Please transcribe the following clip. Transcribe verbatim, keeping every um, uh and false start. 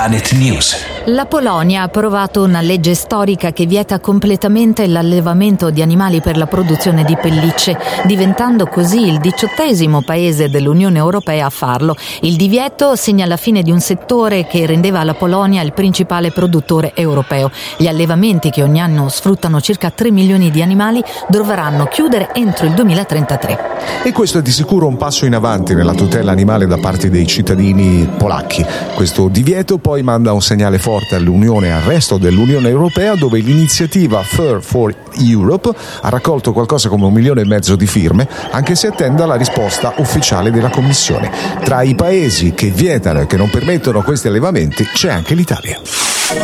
Planet News. La Polonia ha approvato una legge storica che vieta completamente l'allevamento di animali per la produzione di pellicce, diventando così il diciottesimo paese dell'Unione Europea a farlo. Il divieto segna la fine di un settore che rendeva la Polonia il principale produttore europeo. Gli allevamenti, che ogni anno sfruttano circa tre milioni di animali, dovranno chiudere entro il duemilatrentatré. E questo è di sicuro un passo in avanti nella tutela animale da parte dei cittadini polacchi. Questo divieto poi manda un segnale forte all'Unione e al resto dell'Unione Europea, dove l'iniziativa Fur for Europe ha raccolto qualcosa come un milione e mezzo di firme, anche se attende la risposta ufficiale della Commissione. Tra i paesi che vietano e che non permettono questi allevamenti c'è anche l'Italia.